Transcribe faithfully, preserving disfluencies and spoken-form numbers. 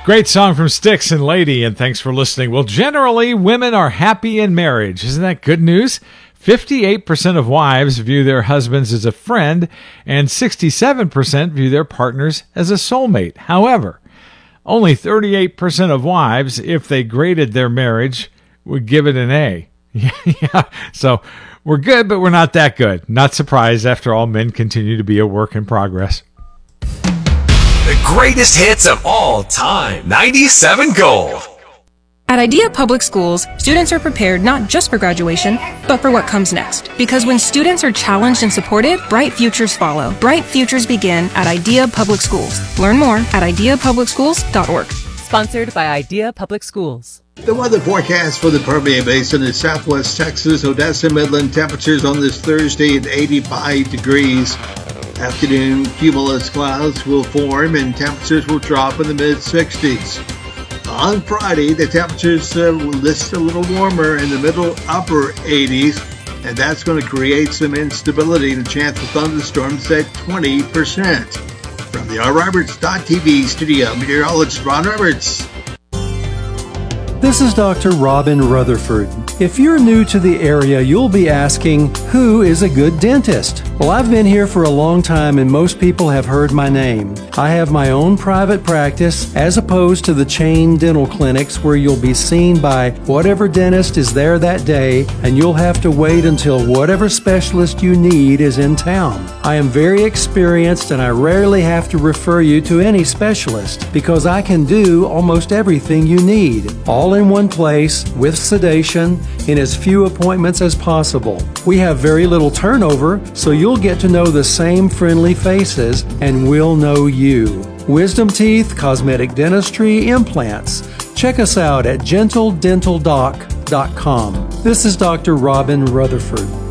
Great song from Styx and Lady, and thanks for listening. Well, generally, women are happy in marriage. Isn't that good news? fifty-eight percent of wives view their husbands as a friend, and sixty-seven percent view their partners as a soulmate. However, only thirty-eight percent of wives, if they graded their marriage, would give it an A. Yeah, so we're good, but we're not that good. Not surprised. After all, men continue to be a work in progress. The greatest hits of all time. ninety-seven Gold. At Idea Public Schools, students are prepared not just for graduation, but for what comes next. Because when students are challenged and supported, bright futures follow. Bright futures begin at Idea Public Schools. Learn more at idea public schools dot org. Sponsored by Idea Public Schools. The weather forecast for the Permian Basin is southwest Texas, Odessa, Midland. Temperatures on this Thursday at eighty-five degrees. Afternoon cumulus clouds will form and temperatures will drop in the mid-sixties. On Friday, the temperatures uh, will list a little warmer in the middle upper eighties, and that's going to create some instability and a chance of thunderstorms at twenty percent. From the R Roberts dot T V studio, meteorologist Ron Roberts. This is Doctor Robin Rutherford. If you're new to the area, you'll be asking, who is a good dentist? Well, I've been here for a long time and most people have heard my name. I have my own private practice as opposed to the chain dental clinics where you'll be seen by whatever dentist is there that day and you'll have to wait until whatever specialist you need is in town. I am very experienced and I rarely have to refer you to any specialist because I can do almost everything you need, all in one place with sedation in as few appointments as possible. We have very little turnover, so you'll get to know the same friendly faces and we'll know you. Wisdom teeth, cosmetic dentistry, implants. Check us out at gentle dental doc dot com. This is Doctor Robin Rutherford.